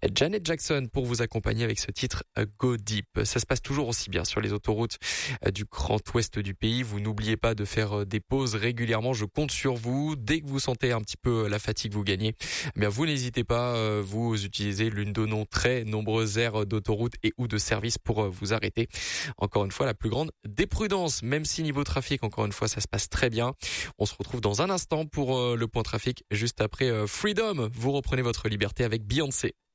Janet Jackson pour vous accompagner avec ce titre Go Deep. Ça se passe toujours aussi bien sur les autoroutes du grand ouest du pays. Vous n'oubliez pas de faire des pauses régulièrement. Je compte sur vous. Dès que vous sentez un petit peu la fatigue, vous gagnez. Eh bien, vous n'hésitez pas. Vous utilisez l'une de nos très nombreuses aires d'autoroute et ou de service pour vous arrêter. Encore une fois, la plus grande des prudences. Même si niveau trafic, encore une fois, ça se passe très bien. On se retrouve dans un instant pour le point trafic juste après Freedom. Vous reprenez votre liberté avec Beyoncé.